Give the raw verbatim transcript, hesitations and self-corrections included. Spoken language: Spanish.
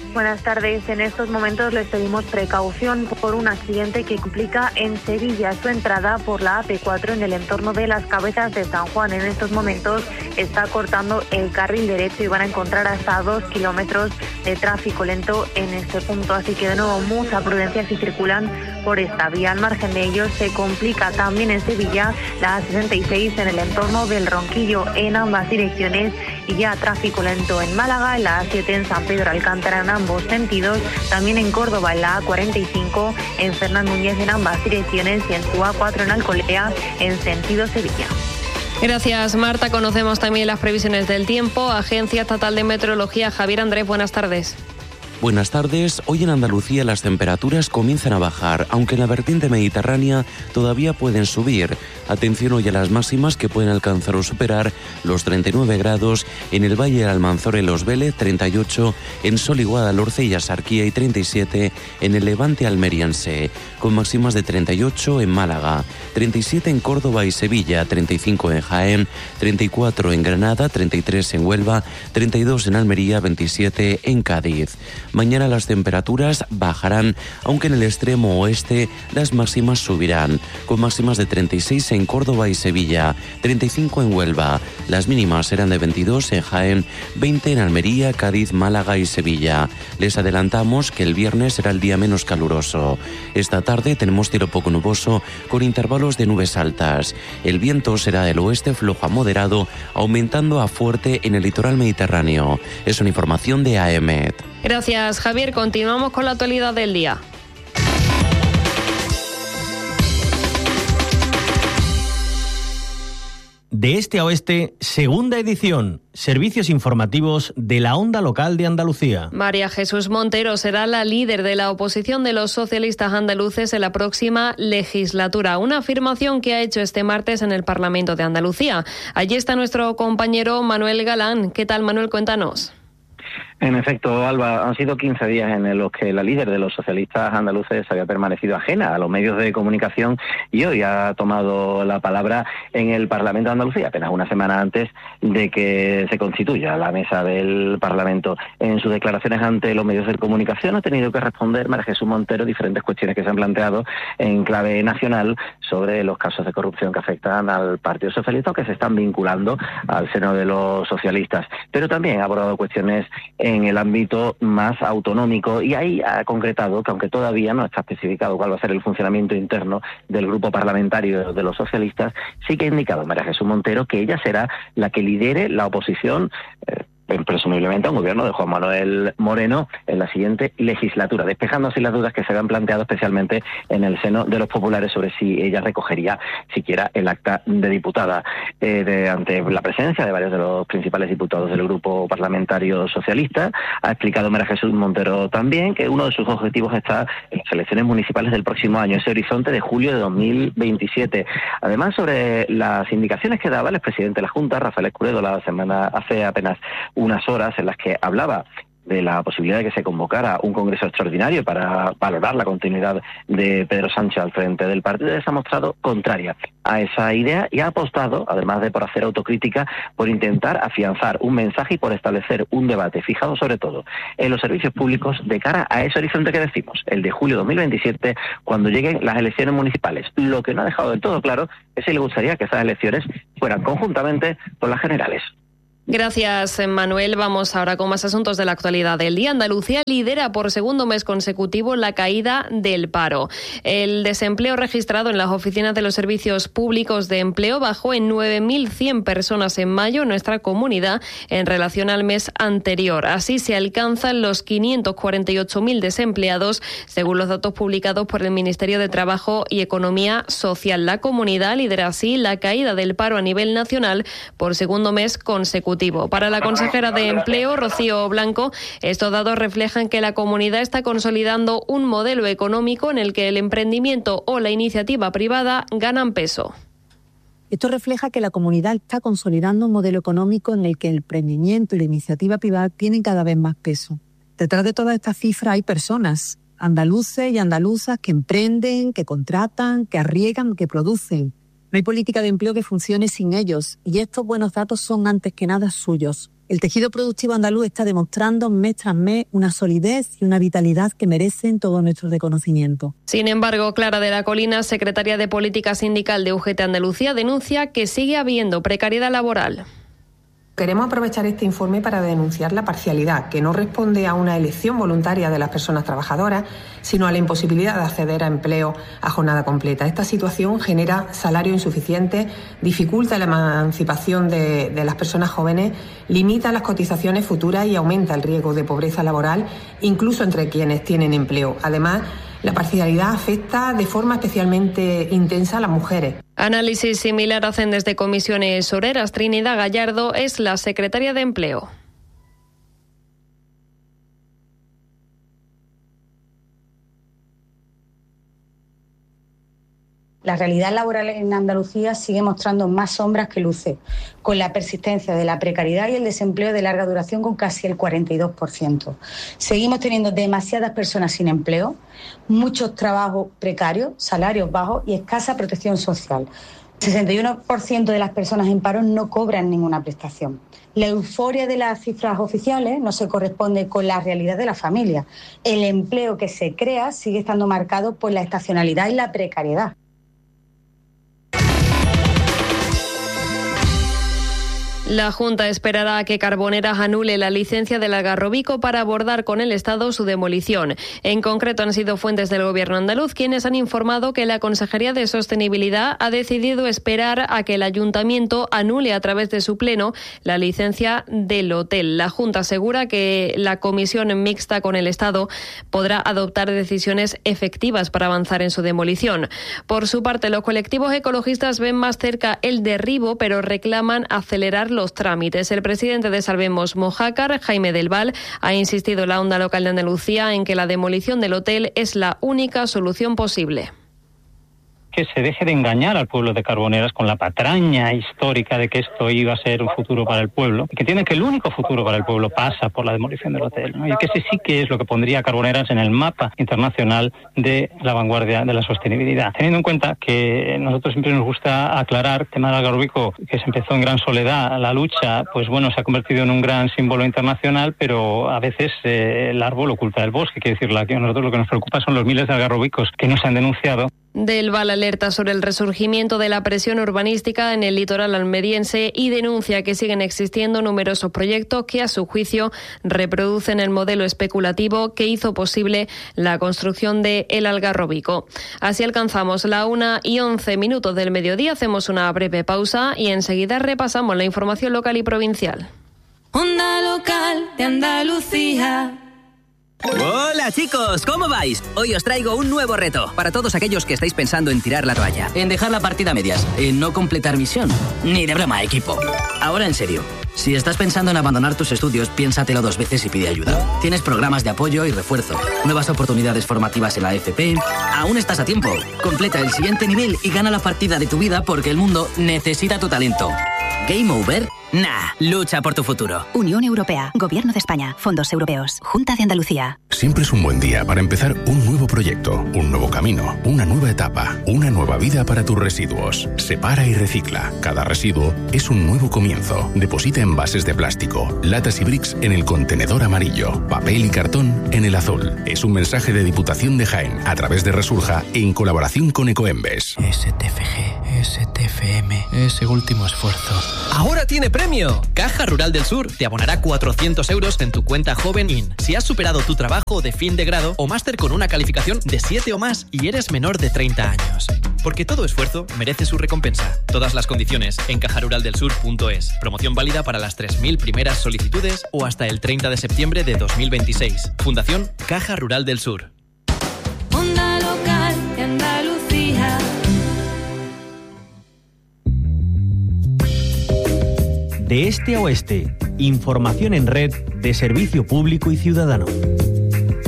Buenas tardes. En estos momentos les pedimos precaución por un accidente que complica en Sevilla su entrada por la A P cuatro en el entorno de las Cabezas de San Juan. En estos momentos está cortando el carril derecho y van a encontrar hasta dos kilómetros de tráfico lento en este punto. Así que de nuevo mucha prudencia si circulan por esta vía. Al margen de ello se complica también en Sevilla la A sesenta y seis en el entorno del Ronquillo en ambas direcciones y ya tráfico lento en Málaga, en la A siete en San Pedro Alcántara en ambos sentidos, también en Córdoba en la A cuarenta y cinco, en Fernán Núñez en ambas direcciones y en su A cuatro en Alcolea en sentido Sevilla. Gracias, Marta. Conocemos también las previsiones del tiempo. Agencia Estatal de Meteorología, Javier Andrés, buenas tardes. Buenas tardes. Hoy en Andalucía las temperaturas comienzan a bajar, aunque en la vertiente mediterránea todavía pueden subir. Atención hoy a las máximas que pueden alcanzar o superar los treinta y nueve grados en el Valle del Almanzora y Los Vélez, treinta y ocho en Sol y Guadalhorce y Axarquía y treinta y siete en el Levante almeriense, con máximas de treinta y ocho en Málaga, treinta y siete en Córdoba y Sevilla, treinta y cinco en Jaén, treinta y cuatro en Granada, treinta y tres en Huelva, treinta y dos en Almería, veintisiete en Cádiz. Mañana las temperaturas bajarán, aunque en el extremo oeste las máximas subirán, con máximas de treinta y seis en Córdoba y Sevilla, treinta y cinco en Huelva. Las mínimas serán de veintidós en Jaén, veinte en Almería, Cádiz, Málaga y Sevilla. Les adelantamos que el viernes será el día menos caluroso. Esta tarde tenemos cielo poco nuboso con intervalos de nubes altas. El viento será del oeste flojo a moderado, aumentando a fuerte en el litoral mediterráneo. Es una información de A E M E T. Gracias, Javier. Continuamos con la actualidad del día. De este a oeste, segunda edición, servicios informativos de la onda local de Andalucía. María Jesús Montero será la líder de la oposición de los socialistas andaluces en la próxima legislatura, una afirmación que ha hecho este martes en el Parlamento de Andalucía. Allí está nuestro compañero Manuel Galán. ¿Qué tal, Manuel? Cuéntanos. En efecto, Alba, han sido quince días en los que la líder de los socialistas andaluces había permanecido ajena a los medios de comunicación y hoy ha tomado la palabra en el Parlamento de Andalucía, apenas una semana antes de que se constituya la mesa del Parlamento. En sus declaraciones ante los medios de comunicación ha tenido que responder María Jesús Montero diferentes cuestiones que se han planteado en clave nacional sobre los casos de corrupción que afectan al Partido Socialista o que se están vinculando al seno de los socialistas. Pero también ha abordado cuestiones en el ámbito más autonómico y ahí ha concretado que aunque todavía no está especificado cuál va a ser el funcionamiento interno del grupo parlamentario de los socialistas, sí que ha indicado María Jesús Montero que ella será la que lidere la oposición eh, presumiblemente a un gobierno de Juan Manuel Moreno en la siguiente legislatura, despejando así las dudas que se habían planteado especialmente en el seno de los populares sobre si ella recogería siquiera el acta de diputada. Eh, de, ante la presencia de varios de los principales diputados del grupo parlamentario socialista, ha explicado María Jesús Montero también que uno de sus objetivos está en las elecciones municipales del próximo año, ese horizonte de julio de dos mil veintisiete. Además, sobre las indicaciones que daba el expresidente de la Junta, Rafael Escuredo, la semana hace apenas unas horas en las que hablaba de la posibilidad de que se convocara un congreso extraordinario para valorar la continuidad de Pedro Sánchez al frente del partido, se ha mostrado contraria a esa idea y ha apostado, además de por hacer autocrítica, por intentar afianzar un mensaje y por establecer un debate fijado sobre todo en los servicios públicos de cara a ese horizonte que decimos, el de julio de dos mil veintisiete, cuando lleguen las elecciones municipales. Lo que no ha dejado del todo claro es si le gustaría que esas elecciones fueran conjuntamente con las generales. Gracias, Manuel. Vamos ahora con más asuntos de la actualidad del día. Andalucía lidera por segundo mes consecutivo la caída del paro. El desempleo registrado en las oficinas de los servicios públicos de empleo bajó en nueve mil cien personas en mayo en nuestra comunidad en relación al mes anterior. Así se alcanzan los quinientos cuarenta y ocho mil desempleados, según los datos publicados por el Ministerio de Trabajo y Economía Social. La comunidad lidera así la caída del paro a nivel nacional por segundo mes consecutivo. Para la consejera de Empleo, Rocío Blanco, estos datos reflejan que la comunidad está consolidando un modelo económico en el que el emprendimiento o la iniciativa privada ganan peso. Esto refleja que la comunidad está consolidando un modelo económico en el que el emprendimiento y la iniciativa privada tienen cada vez más peso. Detrás de todas estas cifras hay personas, andaluces y andaluzas, que emprenden, que contratan, que arriesgan, que producen. No hay política de empleo que funcione sin ellos y estos buenos datos son antes que nada suyos. El tejido productivo andaluz está demostrando mes tras mes una solidez y una vitalidad que merecen todo nuestro reconocimiento. Sin embargo, Clara de la Colina, secretaria de Política Sindical de U G T Andalucía, denuncia que sigue habiendo precariedad laboral. Queremos aprovechar este informe para denunciar la parcialidad, que no responde a una elección voluntaria de las personas trabajadoras, sino a la imposibilidad de acceder a empleo a jornada completa. Esta situación genera salario insuficiente, dificulta la emancipación de, de las personas jóvenes, limita las cotizaciones futuras y aumenta el riesgo de pobreza laboral, incluso entre quienes tienen empleo. Además, la parcialidad afecta de forma especialmente intensa a las mujeres. Análisis similar hacen desde Comisiones Obreras. Trinidad Gallardo es la secretaria de Empleo. La realidad laboral en Andalucía sigue mostrando más sombras que luces, con la persistencia de la precariedad y el desempleo de larga duración con casi el cuarenta y dos por ciento. Seguimos teniendo demasiadas personas sin empleo, muchos trabajos precarios, salarios bajos y escasa protección social. El sesenta y uno por ciento de las personas en paro no cobran ninguna prestación. La euforia de las cifras oficiales no se corresponde con la realidad de la familia. El empleo que se crea sigue estando marcado por la estacionalidad y la precariedad. La Junta esperará a que Carboneras anule la licencia del Algarrobico para abordar con el Estado su demolición. En concreto, han sido fuentes del Gobierno andaluz quienes han informado que la Consejería de Sostenibilidad ha decidido esperar a que el Ayuntamiento anule a través de su pleno la licencia del hotel. La Junta asegura que la comisión mixta con el Estado podrá adoptar decisiones efectivas para avanzar en su demolición. Por su parte, los colectivos ecologistas ven más cerca el derribo, pero reclaman acelerar los trámites. El presidente de Salvemos Mojácar, Jaime del Val, ha insistido en la Onda Local de Andalucía en que la demolición del hotel es la única solución posible. Que se deje de engañar al pueblo de Carboneras con la patraña histórica de que esto iba a ser un futuro para el pueblo, y que tiene que el único futuro para el pueblo pasa por la demolición del hotel, ¿no? Y que ese sí que es lo que pondría a Carboneras en el mapa internacional de la vanguardia de la sostenibilidad. Teniendo en cuenta que nosotros siempre nos gusta aclarar el tema del Algarrobico, que se empezó en gran soledad, la lucha, pues bueno, se ha convertido en un gran símbolo internacional, pero a veces eh, el árbol oculta el bosque, quiere decir, la que a nosotros lo que nos preocupa son los miles de algarrobicos que no se han denunciado. Del Val alerta sobre el resurgimiento de la presión urbanística en el litoral almeriense y denuncia que siguen existiendo numerosos proyectos que, a su juicio, reproducen el modelo especulativo que hizo posible la construcción de El Algarrobico. Así alcanzamos la una y once minutos del mediodía. Hacemos una breve pausa y enseguida repasamos la información local y provincial. Onda Local de Andalucía. Hola chicos, ¿cómo vais? Hoy os traigo un nuevo reto para todos aquellos que estáis pensando en tirar la toalla, en dejar la partida a medias, en no completar misión, ni de broma, equipo. Ahora en serio, si estás pensando en abandonar tus estudios, piénsatelo dos veces y pide ayuda. Tienes programas de apoyo y refuerzo, nuevas oportunidades formativas en la F P, aún estás a tiempo. Completa el siguiente nivel y gana la partida de tu vida porque el mundo necesita tu talento. ¿Game over? Nah, lucha por tu futuro. Unión Europea, Gobierno de España, Fondos Europeos, Junta de Andalucía. Siempre es un buen día para empezar un nuevo proyecto, un nuevo camino, una nueva etapa, una nueva vida para tus residuos. Separa y recicla. Cada residuo es un nuevo comienzo. Deposita envases de plástico, latas y bricks en el contenedor amarillo, papel y cartón en el azul. Es un mensaje de Diputación de Jaén a través de Resurja en colaboración con Ecoembes. S T F G, S T F M, ese último esfuerzo. ¡Ahora tiene premio! Caja Rural del Sur te abonará cuatrocientos euros en tu cuenta Joven In si has superado tu trabajo de fin de grado o máster con una calificación de siete o más y eres menor de treinta años. Porque todo esfuerzo merece su recompensa. Todas las condiciones en caja rural del sur punto es. Promoción válida para las tres mil primeras solicitudes o hasta el treinta de septiembre de dos mil veintiséis. Fundación Caja Rural del Sur. Onda Local de Andalucía. De este a oeste, información en red de servicio público y ciudadano.